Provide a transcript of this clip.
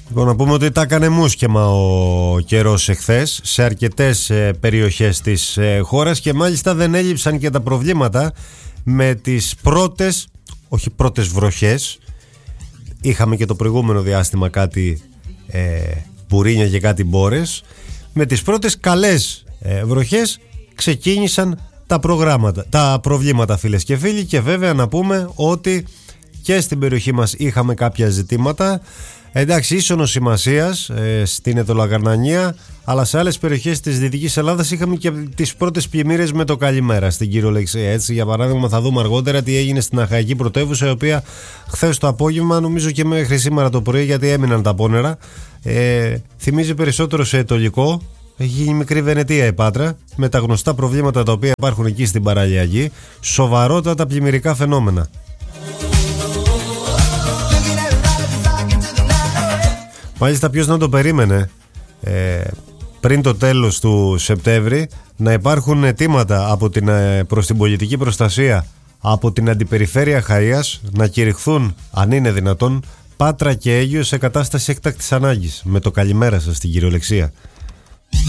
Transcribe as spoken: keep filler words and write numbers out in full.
Λοιπόν, να πούμε ότι τα έκανε μουσκεμα ο καιρός εχθές σε αρκετές ε, περιοχές της ε, χώρας και μάλιστα δεν έλειψαν και τα προβλήματα με τις πρώτες, όχι πρώτες βροχές. Είχαμε και το προηγούμενο διάστημα κάτι ε, μπουρίνια και κάτι μπόρες. Με τις πρώτες καλές ε, βροχές ξεκίνησαν τα προγράμματα, τα προβλήματα, φίλες και φίλοι, και βέβαια να πούμε ότι και στην περιοχή μας είχαμε κάποια ζητήματα. Εντάξει, ίσονος σημασίας ε, στην Ετωλαγαρνανία, αλλά σε άλλες περιοχές της Δυτικής Ελλάδας είχαμε και τις πρώτες πλημμύρες με το καλημέρα στην κυριολεξία. Έτσι, για παράδειγμα, θα δούμε αργότερα τι έγινε στην Αχαϊκή Πρωτεύουσα, η οποία χθες το απόγευμα, νομίζω και μέχρι σήμερα το πρωί, γιατί έμειναν τα πόνερα, ε, θυμίζει περισσότερο σε Αιτωλικό. Έχει γίνει μικρή Βενετία η Πάτρα, με τα γνωστά προβλήματα τα οποία υπάρχουν εκεί στην παραλιακή, σοβαρότατα πλημμυρικά φαινόμενα. Μάλιστα, ποιος να το περίμενε ε, πριν το τέλος του Σεπτέμβρη να υπάρχουν αιτήματα από την, ε, προς την πολιτική προστασία από την Αντιπεριφέρεια Χαΐας να κηρυχθούν, αν είναι δυνατόν, Πάτρα και Αίγυο σε κατάσταση έκτακτης ανάγκης, με το καλημέρα σας στην κυριολεξία.